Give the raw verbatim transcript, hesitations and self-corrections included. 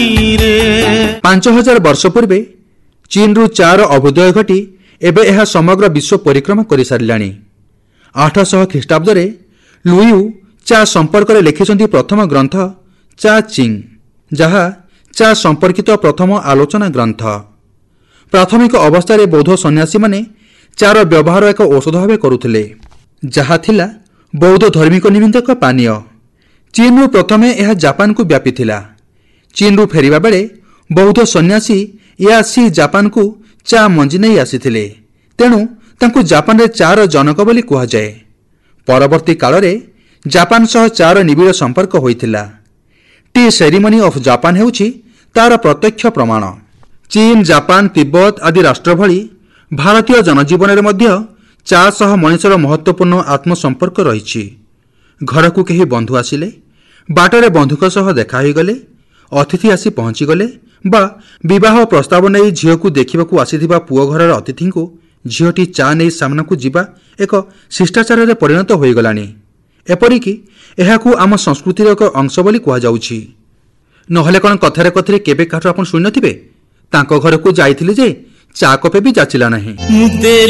पांच हजार वर्ष पूर्वे चीन रु चार अभ्युदय घटी एबे यह समग्र विश्व परिक्रमा कर सारे आठश ख्रीष्टाब्द लुइउ चा संपर्क में लिखिं प्रथम ग्रंथ चा चिंग जहा चा संपर्कित प्रथम आलोचना ग्रंथ। प्राथमिक अवस्था बौद्ध सन्यासी माने चार व्यवहार एक औषध भाव करुथिले जहा थिला बौद्ध धर्मिक निमित्त एक पानीय। चीन रु प्रथमे यह जापान को व्यापी थिला। चीन रु फेरिबा बेले बौद्ध सन्यासी या आसी जापान को चा मंजी नहीं आसीथिले तेणु तांकु जापान रे चार जनक बोली कुहा जाए। परवर्ती काल रे जापान सह चार निबिड़ संपर्क होइथिला। टी सेरिमनी ऑफ जापान हेउछि तार प्रत्यक्ष प्रमाण। चीन जापान तिब्बत आदि राष्ट्र भली भारतीय जनजीवन रे मध्य चा सह मनुष्यर महत्वपूर्ण आत्मसंपर्क रही। घर को कहीं बंधु आसिले बाटरे बंधुक सह देखा हो गले अतिथि आसी पहुंची गले बा विवाह प्रस्ताव नहीं झील को देखा आसीथिबा पुओ घर अतिथि को झीटी चा नहीं सामना को जीवा एक शिष्टाचार रे परिणत हो गलानी। एपरिकी एहाकू आम संस्कृतिर एक अंश बोली कुहा जाउछि। नहले कौन कथारे कथरे केबे काठर आपण सुनि नथिबे तांको घर को जाइथिले जे चा कपे भी जाचिला नहीं।